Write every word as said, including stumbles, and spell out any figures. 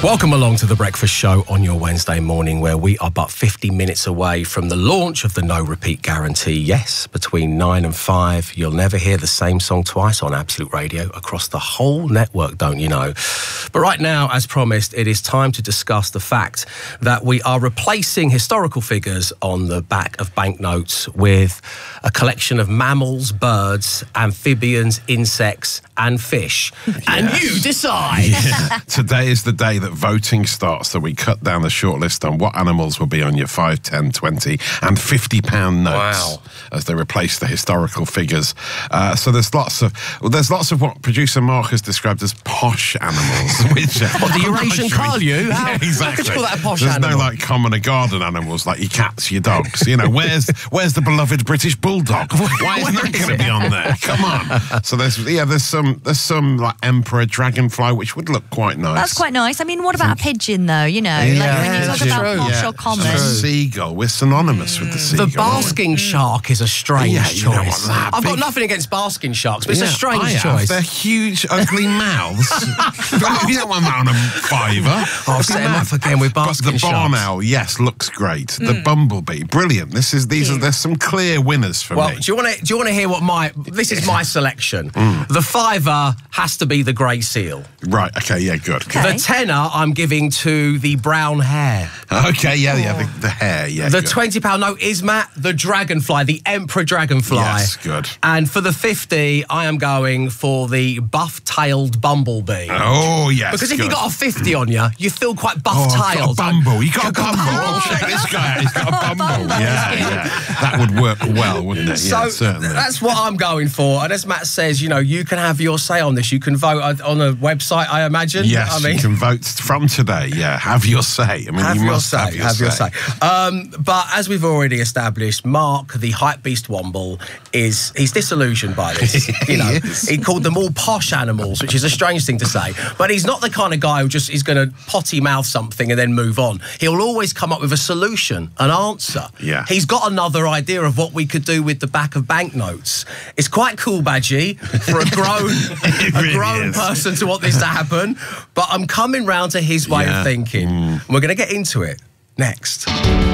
Welcome along to The Breakfast Show on your Wednesday morning, where we are but fifty minutes away from the launch of the No Repeat Guarantee. Yes, between nine and five, you'll never hear the same song twice on Absolute Radio across the whole network, don't you know? But right now, as promised, it is time to discuss the fact that we are replacing historical figures on the back of banknotes with a collection of mammals, birds, amphibians, insects and fish. Yes. And you decide. Yeah. Today is the day that voting starts, that we cut down the shortlist on what animals will be on your five, ten, twenty and fifty pound notes. Wow. As they replace the historical figures. Uh, so there's lots of well, there's lots of what producer Mark has described as posh animals. Which, uh, what, the Eurasian curlew? Yeah, exactly. Call that a posh there's animal. no like common or garden animals like your cats, your dogs. You know, where's where's the beloved British bulldog? Why isn't that going to be on there? Come on. So there's yeah, there's some there's some like emperor dragonfly, which would look quite nice. That's quite nice. I mean, what about a pigeon though? You know, yeah, like when you talk about true. posh yeah. or common. A seagull. We're synonymous mm. with the seagull. The basking shark is a strange yeah, choice. You know what, that I've big... got nothing against basking sharks, but yeah, it's a strange I have. choice. They're huge, ugly mouths. You don't want that on a fiver. Oh, set them off again with basking but the sharks. barn owl, yes, looks great. Mm. The bumblebee, brilliant. This is these Cute. are there's some clear winners for well, me. Well, do you want to do you want to hear what my this is my selection? Mm. The fiver has to be the grey seal. Right. Okay. Yeah. Good. Okay. The tenner I'm giving to the brown hare. Okay. Yeah. Yeah. The, the hare. Yeah. The good. twenty pound note is Matt the dragonfly, the emperor dragonfly. Yes. Good. And for the fifty, I am going for the buff-tailed bumblebee. Oh yes. Because if good. you got a fifty on you, you feel quite Oh, buff-tailed. I've got a bumble. You got a bumble. Oh, check this guy out. He's got a bumble. Yeah, yeah. That would work well, wouldn't it? So yeah, certainly. That's what I'm going for. And as Matt says, you know, you can have your say on this. You can vote on a website, I imagine. Yes, I mean, you can vote from today. Yeah, have your say. I mean, have you your must say. have your have say. Your say. Um, but as we've already established, Mark, the hype beast Womble, is he's disillusioned by this. You know, he, he called them all posh animals, which is a strange thing to say. But he's not the kind of guy who just is going to potty mouth something and then move on. He'll always come up with a solution, an answer. Yeah. He's got another idea of what we could do with the back of banknotes. It's quite cool, Badgie, for a grown, really a grown is. person to want this to happen. But I'm coming round to his way yeah. of thinking. Mm. And we're going to get into it next.